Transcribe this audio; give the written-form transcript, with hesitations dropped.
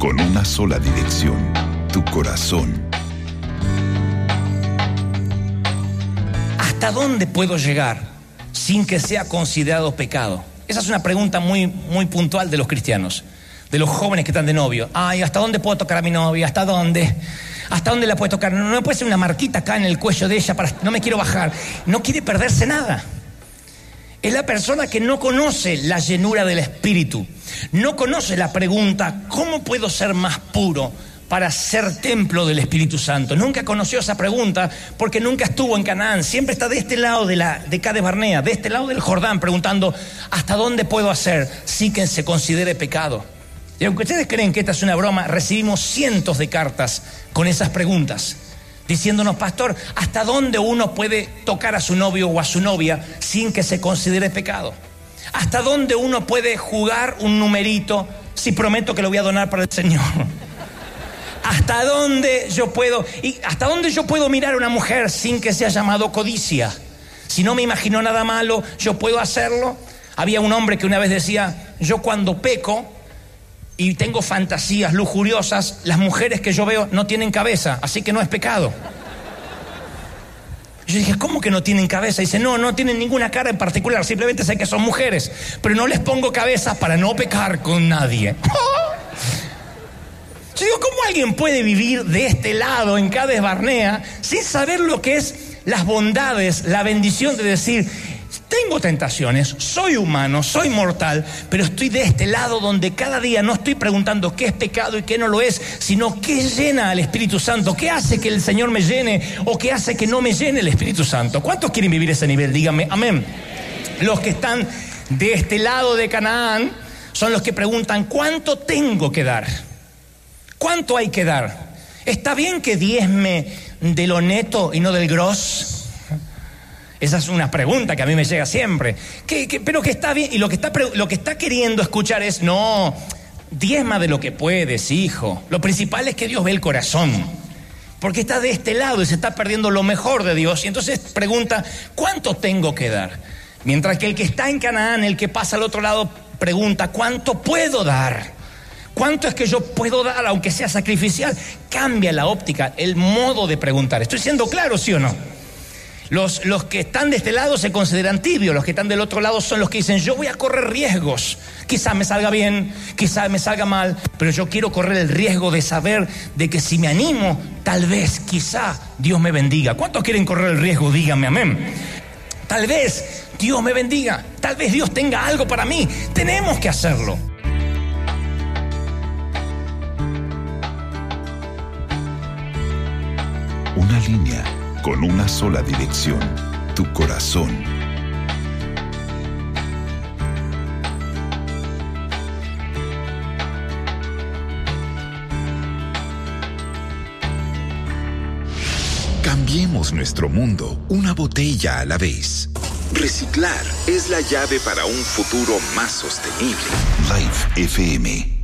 con una sola dirección, tu corazón. ¿Hasta dónde puedo llegar sin que sea considerado pecado? Esa es una pregunta muy, muy puntual de los cristianos, de los jóvenes que están de novio. Ay, ¿hasta dónde puedo tocar a mi novia? ¿Hasta dónde? ¿Hasta dónde la puedo tocar? No me puede ser una marquita acá en el cuello de ella, no me quiero bajar. No quiere perderse nada. Es la persona que no conoce la llenura del Espíritu. No conoce la pregunta, ¿cómo puedo ser más puro para ser templo del Espíritu Santo? Nunca conoció esa pregunta porque nunca estuvo en Canaán. Siempre está de este lado de Cades Barnea, de este lado del Jordán, preguntando, ¿hasta dónde puedo hacer sin que se considere pecado? Y aunque ustedes creen que esta es una broma, recibimos cientos de cartas con esas preguntas, diciéndonos, pastor, ¿hasta dónde uno puede tocar a su novio o a su novia sin que se considere pecado? ¿Hasta dónde uno puede jugar un numerito si prometo que lo voy a donar para el Señor? ¿Hasta dónde yo puedo mirar a una mujer sin que sea llamado codicia? Si no me imagino nada malo, ¿yo puedo hacerlo? Había un hombre que una vez decía, yo cuando peco y tengo fantasías lujuriosas, las mujeres que yo veo no tienen cabeza, así que no es pecado. Yo dije, ¿cómo que no tienen cabeza? Dice, no tienen ninguna cara en particular, simplemente sé que son mujeres, pero no les pongo cabezas para no pecar con nadie. Yo digo, ¿cómo alguien puede vivir de este lado en Cades Barnea sin saber lo que es las bondades, la bendición de decir, tengo tentaciones, soy humano, soy mortal, pero estoy de este lado donde cada día no estoy preguntando qué es pecado y qué no lo es, sino qué llena al Espíritu Santo, qué hace que el Señor me llene o qué hace que no me llene el Espíritu Santo? ¿Cuántos quieren vivir ese nivel? Díganme, amén. Los que están de este lado de Canaán son los que preguntan, ¿cuánto tengo que dar? ¿Cuánto hay que dar? ¿Está bien que diezme de lo neto y no del gros? Esa es una pregunta que a mí me llega siempre. Pero que está bien. Y lo que está queriendo escuchar es, no, diezma de lo que puedes, hijo. Lo principal es que Dios ve el corazón. Porque está de este lado y se está perdiendo lo mejor de Dios. Y entonces pregunta, ¿cuánto tengo que dar? Mientras que el que está en Canaán, el que pasa al otro lado, pregunta, ¿cuánto puedo dar? ¿Cuánto es que yo puedo dar, aunque sea sacrificial? Cambia la óptica, el modo de preguntar. ¿Estoy siendo claro, sí o no? Los que están de este lado se consideran tibios, los que están del otro lado son los que dicen, yo voy a correr riesgos. Quizá me salga bien, quizá me salga mal, pero yo quiero correr el riesgo de saber de que si me animo, tal vez, quizá Dios me bendiga. ¿Cuántos quieren correr el riesgo? Díganme amén. Tal vez Dios me bendiga, tal vez Dios tenga algo para mí. Tenemos que hacerlo. Una línea con una sola dirección, tu corazón. Cambiemos nuestro mundo una botella a la vez. Reciclar es la llave para un futuro más sostenible. Life FM